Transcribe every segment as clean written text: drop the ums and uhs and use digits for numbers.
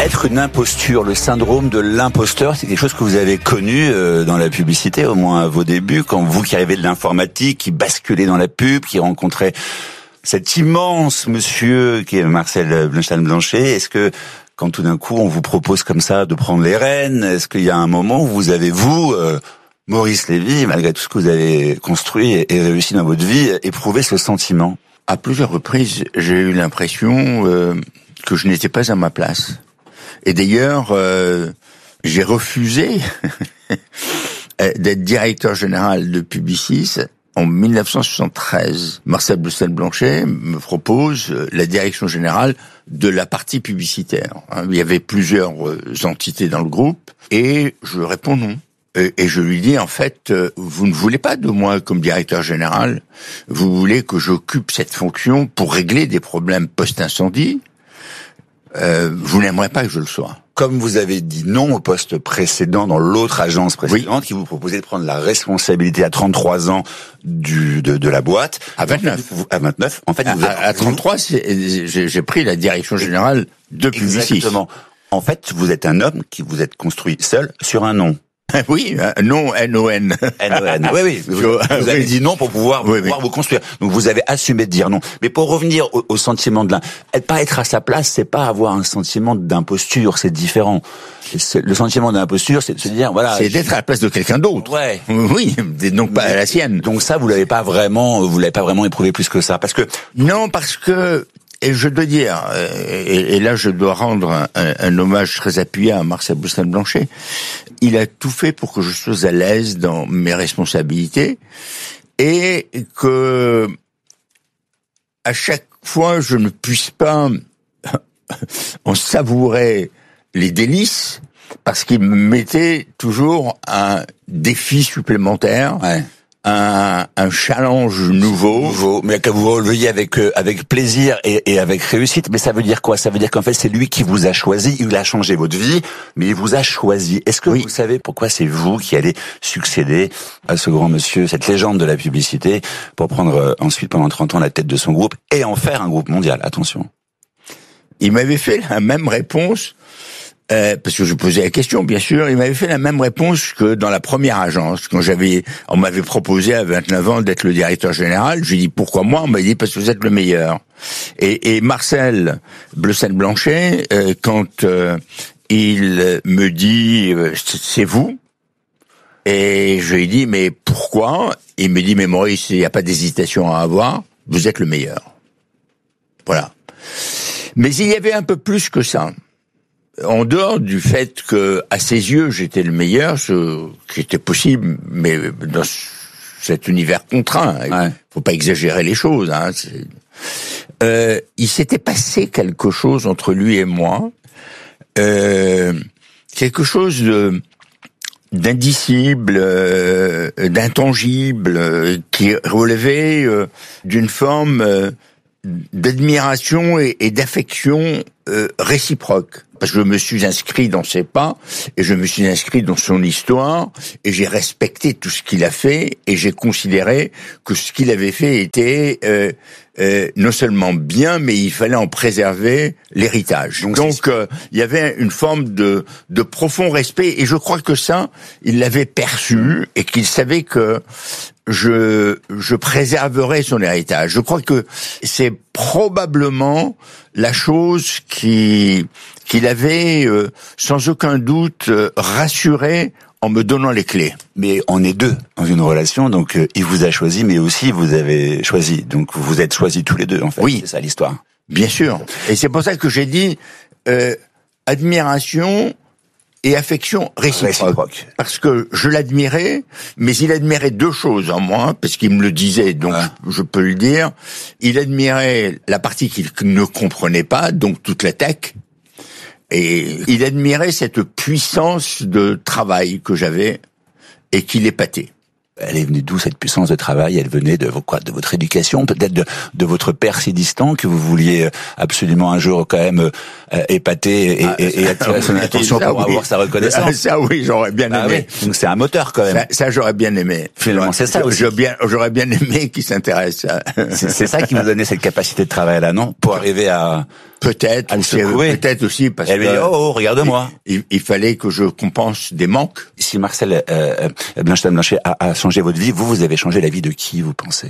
Être une imposture, le syndrome de l'imposteur, c'est quelque chose que vous avez connu dans la publicité, au moins à vos débuts, quand vous qui arrivez de l'informatique, qui basculez dans la pub, qui rencontrez cet immense monsieur qui est Marcel Bleustein-Blanchet. Est-ce que quand tout d'un coup on vous propose comme ça de prendre les rênes, est-ce qu'il y a un moment où vous avez, Maurice Lévy, malgré tout ce que vous avez construit et réussi dans votre vie, éprouvé ce sentiment? À plusieurs reprises, j'ai eu l'impression que je n'étais pas à ma place. Et d'ailleurs, j'ai refusé d'être directeur général de Publicis en 1973. Marcel Bleustein-Blanchet me propose la direction générale de la partie publicitaire. Il y avait plusieurs entités dans le groupe et je réponds non. Et je lui dis, en fait, vous ne voulez pas de moi comme directeur général, vous voulez que j'occupe cette fonction pour régler des problèmes post-incendie, vous n'aimerez pas que je le sois. Comme vous avez dit non au poste précédent dans l'autre agence précédente, oui, qui vous proposait de prendre la responsabilité à 33 ans de la boîte. À 29. À 29. En fait, à 33, j'ai pris la direction générale de Publicis. Exactement. En fait, vous êtes un homme qui vous êtes construit seul sur un nom. Oui, non, N-O-N. N-O-N. Oui. Vous avez dit non pour pouvoir vous construire. Donc vous avez assumé de dire non. Mais pour revenir au sentiment de pas être à sa place, c'est pas avoir un sentiment d'imposture, c'est différent. Le sentiment d'imposture, c'est de se dire, voilà. C'est d'être à la place de quelqu'un d'autre. Ouais. Oui, donc pas à la sienne. Donc ça, vous l'avez pas vraiment éprouvé plus que ça. Non, parce que, et je dois dire, et là je dois rendre un hommage très appuyé à Marcel Bleustein-Blanchet, il a tout fait pour que je sois à l'aise dans mes responsabilités et que à chaque fois je ne puisse pas en savourer les délices parce qu'il me mettait toujours un défi supplémentaire. Ouais. Un challenge nouveau, mais que vous releviez avec plaisir et avec réussite. Mais ça veut dire quoi? Ça veut dire qu'en fait, c'est lui qui vous a choisi, il a changé votre vie, mais il vous a choisi. Est-ce que vous savez pourquoi c'est vous qui allez succéder à ce grand monsieur, cette légende de la publicité, pour prendre ensuite pendant 30 ans la tête de son groupe et en faire un groupe mondial? Attention. Il m'avait fait la même réponse. Parce que je posais la question, bien sûr, il m'avait fait la même réponse que dans la première agence, quand on m'avait proposé à 29 ans d'être le directeur général. Je lui ai dit pourquoi moi, on m'a dit parce que vous êtes le meilleur. Et Marcel Bleustein-Blanchet, quand il me dit c'est vous, et je lui ai dit mais pourquoi? Il me dit mais Maurice, il n'y a pas d'hésitation à avoir, vous êtes le meilleur. Voilà. Mais il y avait un peu plus que ça. En dehors du fait que, à ses yeux, j'étais le meilleur, ce qui était possible, mais dans cet univers contraint, il faut pas exagérer les choses. Il s'était passé quelque chose entre lui et moi, quelque chose d'indicible, d'intangible, qui relevait d'une forme d'admiration et d'affection réciproque. Parce que je me suis inscrit dans ses pas, et je me suis inscrit dans son histoire, et j'ai respecté tout ce qu'il a fait, et j'ai considéré que ce qu'il avait fait était non seulement bien, mais il fallait en préserver l'héritage. Donc il y avait une forme de profond respect, et je crois que ça, il l'avait perçu, et qu'il savait que je préserverai son héritage. Je crois que c'est probablement la chose qu'il avait sans aucun doute rassuré en me donnant les clés. Mais on est deux dans une relation, donc il vous a choisi, mais aussi vous avez choisi. Donc vous vous êtes choisis tous les deux, en fait. Oui, c'est ça l'histoire. Bien sûr. Et c'est pour ça que j'ai dit admiration et affection réciproque. Parce que je l'admirais, mais il admirait deux choses en moi, parce qu'il me le disait, donc je peux le dire. Il admirait la partie qu'il ne comprenait pas, donc toute la tech, et il admirait cette puissance de travail que j'avais et qui l'épatait. Elle est venue d'où, cette puissance de travail? Elle venait de votre éducation, peut-être de votre père si distant, que vous vouliez absolument un jour quand même épater et attirer son attention pour avoir sa reconnaissance. Ça oui, j'aurais bien aimé. Oui. Donc c'est un moteur quand même. Ça j'aurais bien aimé. Finalement, c'est ça aussi. J'aurais bien aimé qu'il s'intéresse. C'est ça qui vous donnait cette capacité de travail là, non? Pour arriver à Peut-être, peut-être aussi parce elle que dit, oh, regarde-moi. Il fallait que je compense des manques. Si Marcel Blanchet a changé votre vie, vous avez changé la vie de qui, vous pensez?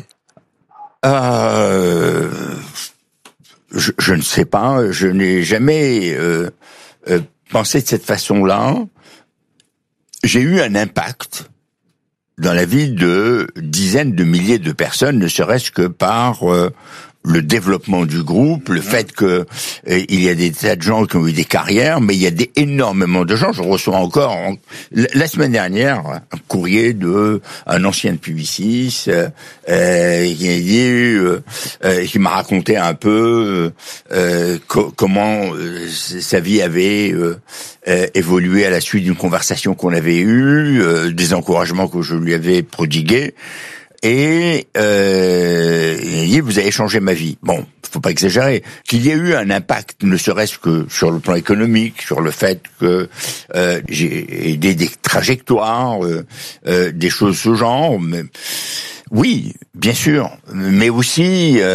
Je ne sais pas, je n'ai jamais pensé de cette façon-là. J'ai eu un impact dans la vie de dizaines de milliers de personnes, ne serait-ce que par le développement du groupe, le fait que il y a des tas de gens qui ont eu des carrières, mais il y a énormément de gens. Je reçois encore la semaine dernière un courrier de un ancien de Publicis qui m'a raconté un peu comment sa vie avait évolué à la suite d'une conversation qu'on avait eue, des encouragements que je lui avais prodigués. Et il dit, vous avez changé ma vie. Bon, faut pas exagérer. Qu'il y ait eu un impact, ne serait-ce que sur le plan économique, sur le fait que j'ai aidé des trajectoires, des choses de ce genre. Mais, oui, bien sûr. Mais aussi, il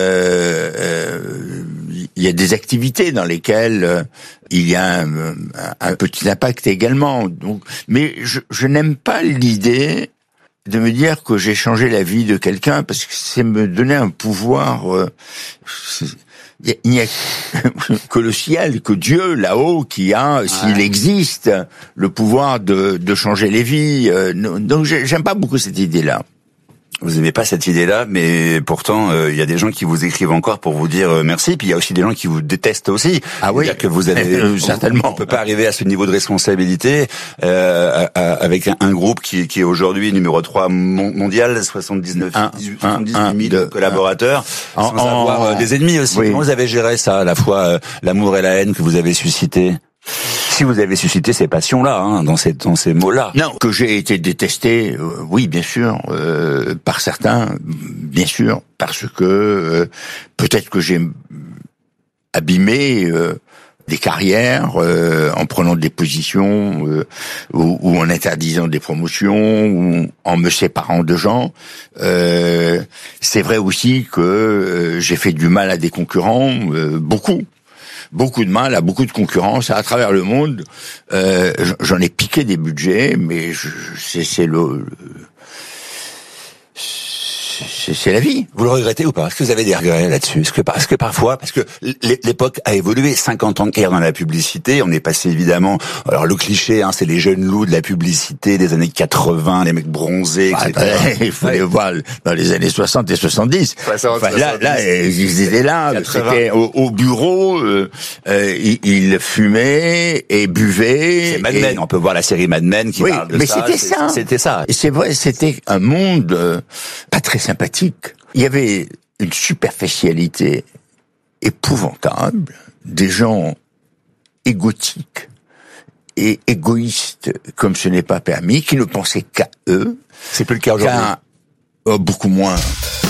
y a des activités dans lesquelles il y a un petit impact également. Donc, mais je n'aime pas l'idée de me dire que j'ai changé la vie de quelqu'un, parce que c'est me donner un pouvoir. Il n'y a que le ciel, que Dieu là-haut qui a, s'il existe, le pouvoir de changer les vies. Donc j'aime pas beaucoup cette idée-là. Vous n'aimez pas cette idée-là, mais pourtant, il y a des gens qui vous écrivent encore pour vous dire merci, puis il y a aussi des gens qui vous détestent aussi. Ah oui, que vous avez certainement. On peut pas arriver à ce niveau de responsabilité avec un groupe qui est aujourd'hui numéro 3 mondial, 79 000 collaborateurs, sans avoir des ennemis aussi. Oui. Comment vous avez géré ça, à la fois l'amour et la haine que vous avez suscité? Si vous avez suscité ces passions-là, dans ces mots-là. Non, que j'ai été détesté, oui, bien sûr, par certains, bien sûr, parce que peut-être que j'ai abîmé des carrières en prenant des positions ou en interdisant des promotions ou en me séparant de gens. C'est vrai aussi que j'ai fait du mal à des concurrents, beaucoup de mal, à beaucoup de concurrence à travers le monde. J'en ai piqué des budgets, mais c'est la vie. Vous le regrettez ou pas? Est-ce que vous avez des regrets là-dessus? Est-ce que parfois, parce que l'époque a évolué, 50 ans de carrière dans la publicité, on est passé évidemment, alors le cliché, c'est les jeunes loups de la publicité des années 80, les mecs bronzés, etc. Il faut les voir dans les années 60 et 70. Là, ils étaient là, 80. C'était au bureau, ils fumaient et buvaient. C'est Mad Men, on peut voir la série Mad Men qui parle de mais ça. C'était ça. Et c'est vrai, c'était un monde pas très sympathique. Il y avait une superficialité épouvantable, des gens égotiques et égoïstes comme ce n'est pas permis, qui ne pensaient qu'à eux. C'est plus le cas aujourd'hui. Beaucoup moins.